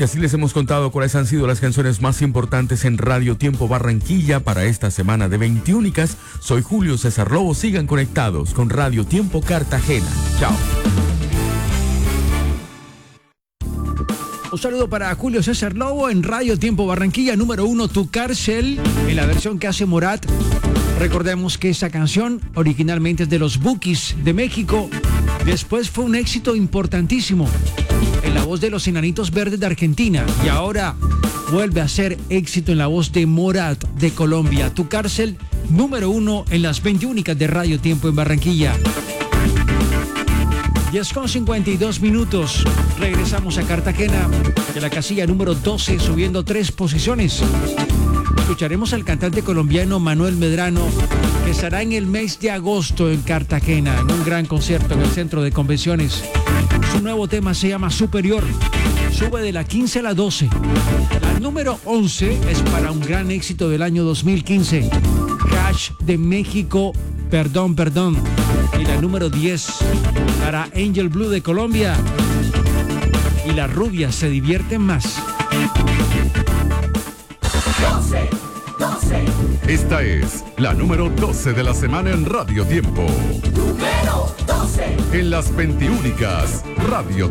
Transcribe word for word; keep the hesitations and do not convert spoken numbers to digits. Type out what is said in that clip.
Y así les hemos contado cuáles han sido las canciones más importantes en Radio Tiempo Barranquilla para esta semana de veintiúnicas. Soy Julio César Lobo. Sigan conectados con Radio Tiempo Cartagena. Chao. Un saludo para Julio César Lobo en Radio Tiempo Barranquilla, número uno, Tu Cárcel, en la versión que hace Morat. Recordemos que esa canción originalmente es de los Bukis de México. Después fue un éxito importantísimo en la voz de los Enanitos Verdes de Argentina. Y ahora vuelve a ser éxito en la voz de Morat de Colombia. Tu Cárcel, número uno en las veintiúnicas de Radio Tiempo en Barranquilla. diez con cincuenta y dos minutos. Regresamos a Cartagena, de la casilla número doce, subiendo tres posiciones. Escucharemos al cantante colombiano Manuel Medrano, que estará en el mes de agosto en Cartagena, en un gran concierto en el centro de convenciones. Su nuevo tema se llama Superior. Sube de la quince a la doce. La número once es para un gran éxito del año dos mil quince. Cash de México, Perdón, Perdón. Y la número diez para Angel Blue de Colombia. Y las rubias se divierten más. doce, doce. Esta es la número doce de la semana en Radio Tiempo. Número doce. En las veintiúnicas, Radio